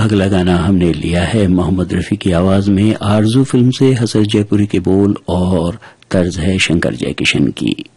अगला गाना हमने लिया है मोहम्मद रफी की आवाज में आरजू फिल्म से हसन जयपुरी के बोल और तर्ज है शंकर जयकिशन की।